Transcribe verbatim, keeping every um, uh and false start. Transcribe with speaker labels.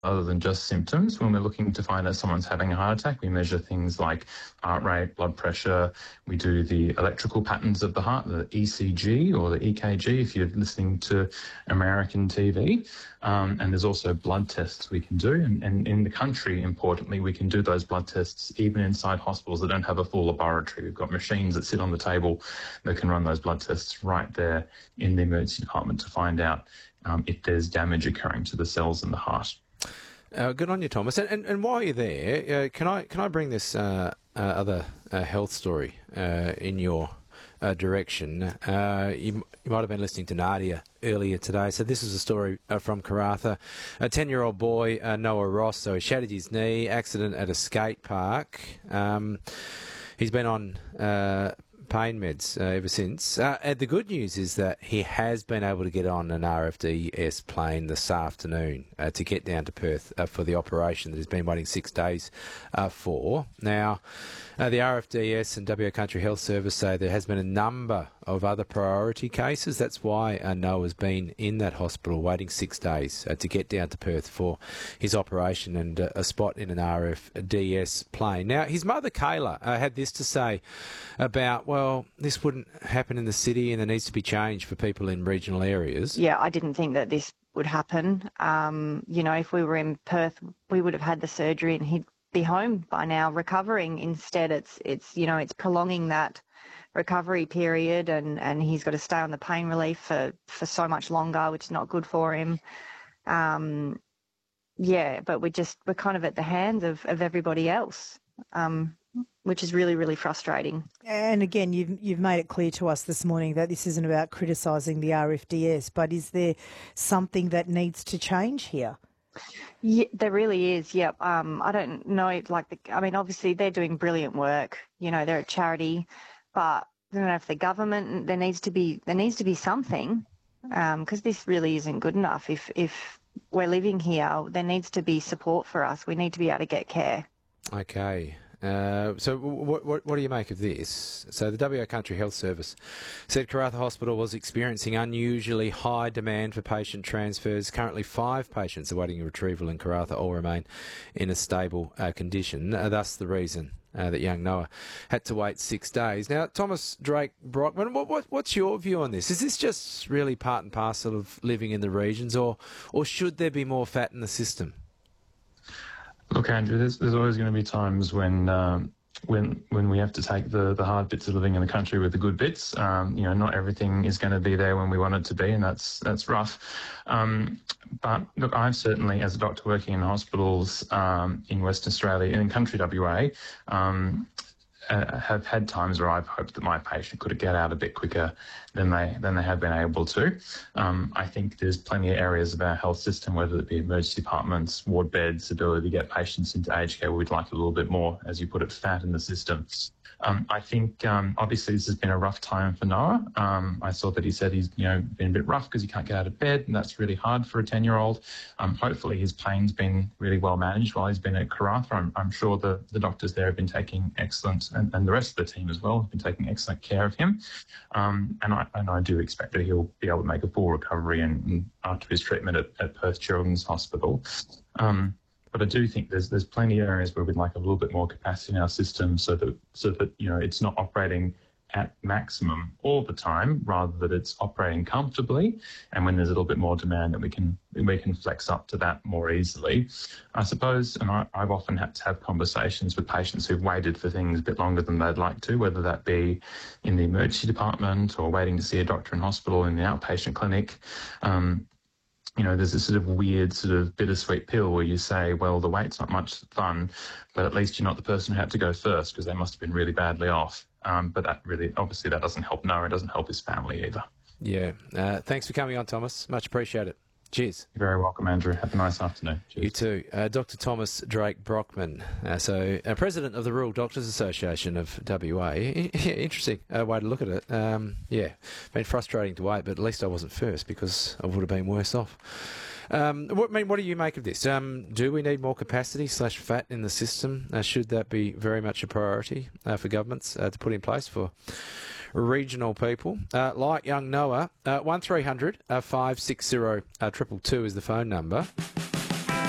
Speaker 1: other than just symptoms. When we're looking to find out someone's having a heart attack, we measure things like heart rate, blood pressure. We do the electrical patterns of the heart, the E C G or the E K G if you're listening to American T V. Um, and there's also blood tests we can do. And, and in the country, importantly, we can do those blood tests even inside hospitals that don't have a full laboratory. We've got machines that sit on the table that can run those blood tests right there in the emergency department to find out um, if there's damage occurring to the cells in the heart.
Speaker 2: Uh, good on you, Thomas. And, and, and while you're there, uh, can I can I bring this uh, uh, other uh, health story uh, in your uh, direction? Uh, you, you might have been listening to Nadia earlier today. So this is a story uh, from Karratha. A ten-year-old boy, uh, Noah Ross, so he shattered his knee, accident at a skate park. Um, he's been on Uh, pain meds uh, ever since. Uh, and the good news is that he has been able to get on an R F D S plane this afternoon uh, to get down to Perth uh, for the operation that he's been waiting six days uh, for. Now, uh, the R F D S and W A Country Health Service say there has been a number of other priority cases. That's why uh, Noah's been in that hospital waiting six days uh, to get down to Perth for his operation and uh, a spot in an R F D S plane. Now, his mother, Kayla, uh, had this to say about, well, this wouldn't happen in the city and there needs to be change for people in regional areas.
Speaker 3: Yeah, I didn't think that this would happen. Um, you know, if we were in Perth, we would have had the surgery and he'd be home by now recovering. Instead, it's, it's you know, it's prolonging that recovery period and, and he's got to stay on the pain relief for, for so much longer, which is not good for him. Um, yeah, but we're just, we're kind of at the hands of, of everybody else. Um, which is really, really frustrating.
Speaker 4: And again, you've, you've made it clear to us this morning that this isn't about criticising the R F D S, but is there something that needs to change here?
Speaker 3: Yeah, there really is, yep. Um, I don't know, like, the, I mean, obviously they're doing brilliant work. You know, they're a charity, but I don't know if the government, there needs to be, there needs to be something, because um, this really isn't good enough. If, if we're living here, there needs to be support for us. We need to be able to get care.
Speaker 2: Okay. Uh, so what, what, what do you make of this? So the W A Country Health Service said Karratha Hospital was experiencing unusually high demand for patient transfers. Currently five patients awaiting retrieval in Karratha all remain in a stable uh, condition. Uh, thus the reason uh, that young Noah had to wait six days. Now, Thomas Drake Brockman, what, what, what's your view on this? Is this just really part and parcel of living in the regions, or, or should there be more fat in the system?
Speaker 1: Look, Andrew, there's, there's always going to be times when um, when when we have to take the, the hard bits of living in the country with the good bits. Um, you know, not everything is going to be there when we want it to be, and that's that's rough. Um, but look, I've certainly, as a doctor working in hospitals um, in Western Australia and in country W A, um, uh, have had times where I've hoped that my patient could get out a bit quicker than they than they have been able to. Um, I think there's plenty of areas of our health system, whether it be emergency departments, ward beds, ability to get patients into aged care, where we'd like a little bit more, as you put it, fat in the system. Um, I think um, obviously this has been a rough time for Noah. Um, I saw that he said he's you know been a bit rough because he can't get out of bed, and that's really hard for a ten-year-old. Um, hopefully his pain's been really well managed while he's been at Karratha. I'm, I'm sure the, the doctors there have been taking excellent, and, and the rest of the team as well, have been taking excellent care of him. Um, and I and I do expect that he'll be able to make a full recovery and, and after his treatment at, at Perth Children's Hospital. Um, But I do think there's there's plenty of areas where we'd like a little bit more capacity in our system, so that so that you know it's not operating at maximum all the time, rather that it's operating comfortably. And when there's a little bit more demand, that we can we can flex up to that more easily. I suppose, and I, I've often had to have conversations with patients who've waited for things a bit longer than they'd like to, whether that be in the emergency department or waiting to see a doctor in hospital in the outpatient clinic. Um, You know, there's this sort of weird sort of bittersweet pill where you say, well, the wait's not much fun, but at least you're not the person who had to go first because they must have been really badly off. Um, but that really, obviously, that doesn't help Noah. It doesn't help his family either.
Speaker 2: Yeah. Uh, thanks for coming on, Thomas. Much appreciated. Cheers.
Speaker 1: You're very welcome, Andrew. Have a nice afternoon. Cheers.
Speaker 2: You too. Uh, Doctor Thomas Drake Brockman, uh, so uh, President of the Rural Doctors Association of W A. Interesting uh, way to look at it. Um, yeah, been frustrating to wait, but at least I wasn't first because I would have been worse off. Um, what, I mean, what do you make of this? Um, do we need more capacity slash fat in the system? Uh, should that be very much a priority uh, for governments uh, to put in place for regional people uh, like young Noah? uh, one three hundred five six zero two two two is the phone number.